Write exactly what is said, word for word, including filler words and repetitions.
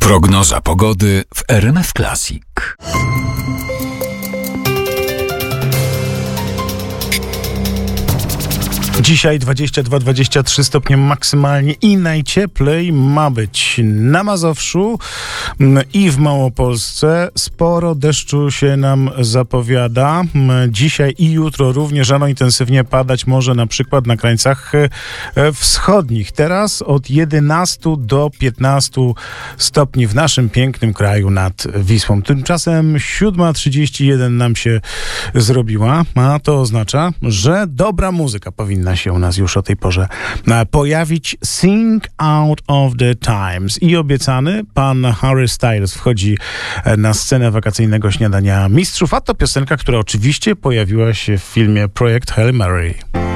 Prognoza pogody w R M F Classic. Dzisiaj dwadzieścia dwa dwadzieścia trzy stopnie maksymalnie i najcieplej ma być na Mazowszu i w Małopolsce. Sporo deszczu się nam zapowiada. Dzisiaj i jutro również rano intensywnie padać może na przykład na krańcach wschodnich. Teraz od jedenastu do piętnastu stopni w naszym pięknym kraju nad Wisłą. Tymczasem siódma trzydzieści jeden nam się zrobiła, a to oznacza, że dobra muzyka powinna się u nas już o tej porze pojawić. Sing Out of the Times. I obiecany pan Harry Styles wchodzi na scenę wakacyjnego śniadania mistrzów, a to piosenka, która oczywiście pojawiła się w filmie Projekt Hail Mary.